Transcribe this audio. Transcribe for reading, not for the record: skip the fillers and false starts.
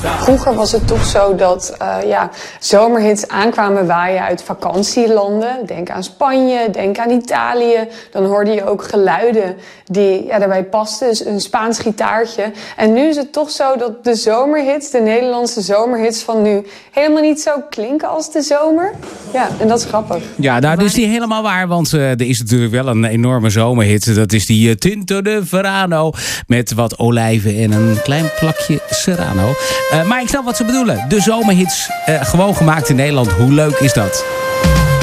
Vroeger was het toch zo dat zomerhits aankwamen waaien uit vakantielanden. Denk aan Spanje, denk aan Italië. Dan hoorde je ook geluiden die daarbij pasten. Dus een Spaans gitaartje. En nu is het toch zo dat de zomerhits, de Nederlandse zomerhits van nu, helemaal niet zo klinken als de zomer. Ja, en dat is grappig. Ja, nou, dat is niet helemaal waar. Want er is natuurlijk wel een enorme zomerhit. Dat is die Tinto de Verano. Met wat olijven en een klein plakje Serrano. Maar ik snap wat ze bedoelen. De zomerhits gewoon gemaakt in Nederland. Hoe leuk is dat?